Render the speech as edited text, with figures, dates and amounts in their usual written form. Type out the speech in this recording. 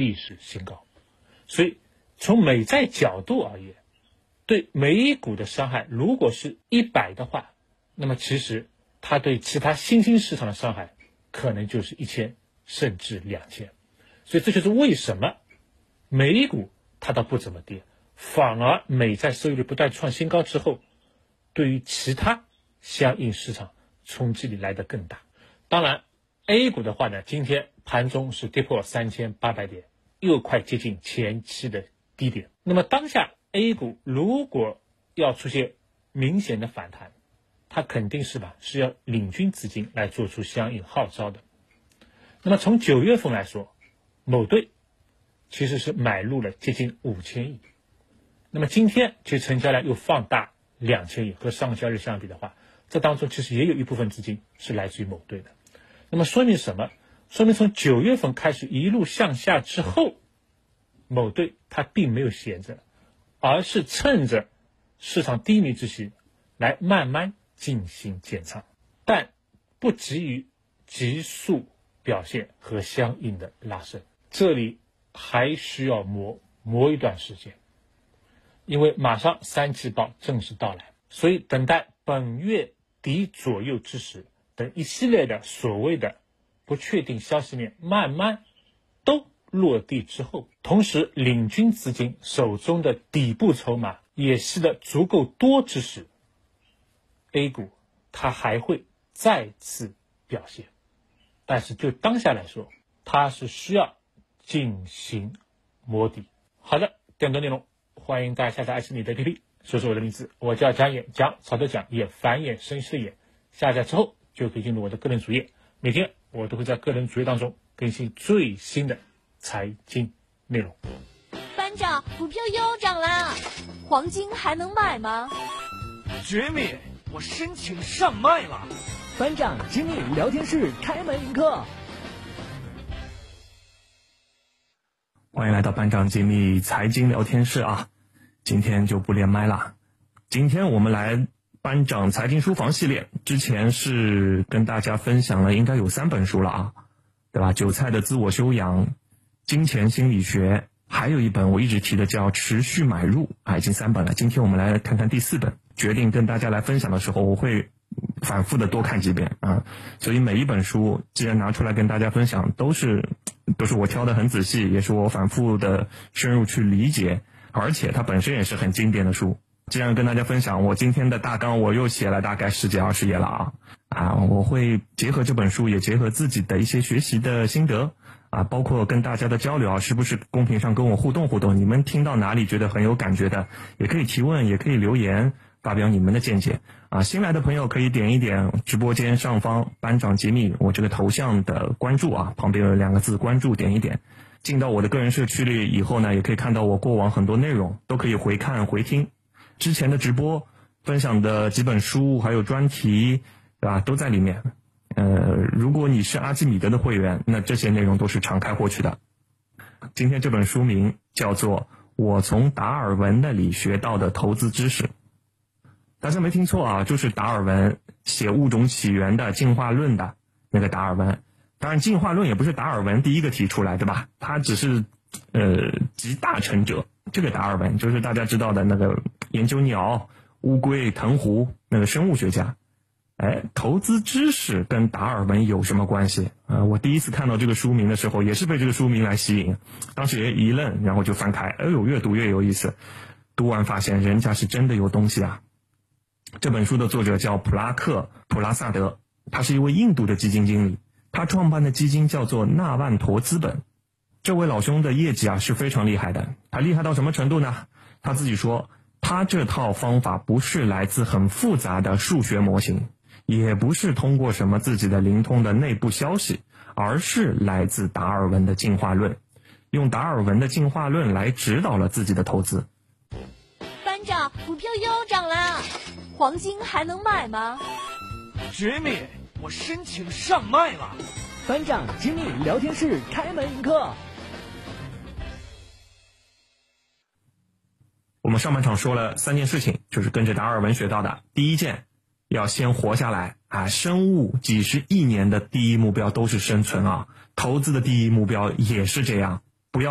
历史新高。所以从美债角度而言，对美股的伤害如果是100的话，那么其实它对其他新兴市场的伤害可能就是1000甚至2000。所以这就是为什么美股它倒不怎么跌，反而美债收益率不断创新高之后，对于其他相应市场冲击力来得更大。当然 A 股的话呢，今天盘中是跌破3800点，又快接近前期的低点。那么当下 A 股如果要出现明显的反弹，它肯定是要领军资金来做出相应号召的。那么从9月份来说，某队其实是买入了接近5000亿，那么今天其实成交量又放大2000亿，和上交易日相比的话，这当中其实也有一部分资金是来自于某队的。那么说明什么？说明从9月份开始一路向下之后，某队它并没有闲着，而是趁着市场低迷之时来慢慢进行减仓，但不急于急速表现和相应的拉升，这里还需要磨一段时间，因为马上3季报正式到来，所以等待本月底左右之时，等一系列的所谓的不确定消息面慢慢都落地之后，同时领军资金手中的底部筹码也吸得足够多之时， A 股它还会再次表现。但是就当下来说，它是需要进行摸底。好的，更多内容欢迎大家下载爱思你的 APP， 说出我的名字，我叫蒋眼，蒋草头蒋，眼繁衍生息的眼。下载之后就可以进入我的个人主页，每天我都会在个人主页当中更新最新的财经内容。 班长，股票又涨了，黄金还能买吗？ 绝密，我申请上麦了。 班长经理聊天室开门迎客。 欢迎来到班长经理财经聊天室啊！今天就不连麦了，今天我们来班长财经书房系列，之前是跟大家分享了应该有3本书了啊，对吧？韭菜的自我修养、金钱心理学，还有一本我一直提的叫持续买入啊，已经3本了。今天我们来看看第4本。决定跟大家来分享的时候，我会反复的多看几遍啊，所以每一本书既然拿出来跟大家分享，都是我挑得很仔细，也是我反复的深入去理解，而且它本身也是很经典的书。既然跟大家分享，我今天的大纲我又写了大概10几20页了啊，我会结合这本书，也结合自己的一些学习的心得啊，包括跟大家的交流啊，是不是公屏上跟我互动互动？你们听到哪里觉得很有感觉的，也可以提问，也可以留言发表你们的见解啊。新来的朋友可以点一点直播间上方班长揭秘我这个头像的关注啊，旁边有2个字关注，点一点。进到我的个人社区里以后呢，也可以看到我过往很多内容，都可以回看回听。之前的直播分享的几本书还有专题，对吧，都在里面。如果你是阿基米德的会员，那这些内容都是常开获取的。今天这本书名叫做《我从达尔文那里学到的投资知识》。大家没听错啊，就是达尔文写物种起源的进化论的那个达尔文。当然进化论也不是达尔文第一个提出来，对吧？他只是集大成者。这个达尔文就是大家知道的那个研究鸟、乌龟、藤壶那个生物学家。投资知识跟达尔文有什么关系？我第一次看到这个书名的时候，也是被这个书名来吸引，当时也一愣，然后就翻开，哎呦，越读越有意思。读完发现人家是真的有东西啊。这本书的作者叫普拉萨德，他是一位印度的基金经理，他创办的基金叫做纳万陀资本。这位老兄的业绩啊是非常厉害的，他厉害到什么程度呢？他自己说，他这套方法不是来自很复杂的数学模型，也不是通过什么自己的灵通的内部消息，而是来自达尔文的进化论，用达尔文的进化论来指导了自己的投资。 班长，股票又涨了，黄金还能买吗？ 绝密，我申请上麦了。 班长经理聊天室开门迎客。 我们上半场说了3件事情，就是跟着达尔文学到的。第一件，要先活下来啊！生物几十亿年的第一目标都是生存啊，投资的第一目标也是这样。